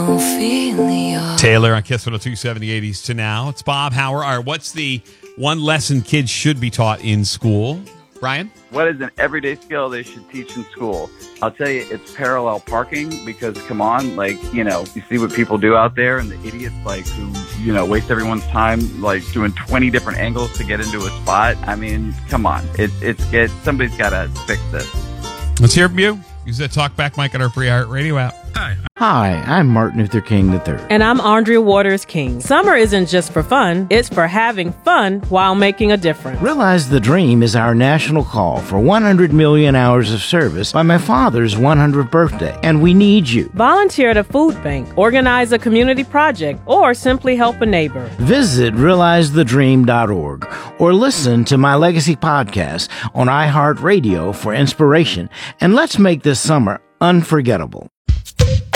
Taylor on Kiss 102.7 the 80s to now. It's Bob Howard. All right, what's the one lesson kids should be taught in school? Brian? What is an everyday skill they should teach in school? I'll tell you, it's parallel parking because, come on, you see what people do out there and the idiots, who, waste everyone's time, doing 20 different angles to get into a spot. I mean, come on. Somebody's got to fix this. Let's hear from you. Use that talkback mic on our free iHeartRadio app. Hi, I'm Martin Luther King III. And I'm Andrea Waters King. Summer isn't just for fun, it's for having fun while making a difference. Realize the Dream is our national call for 100 million hours of service by my father's 100th birthday, and we need you. Volunteer at a food bank, organize a community project, or simply help a neighbor. Visit realizethedream.org or listen to my Legacy podcast on iHeartRadio for inspiration, and let's make this summer unforgettable.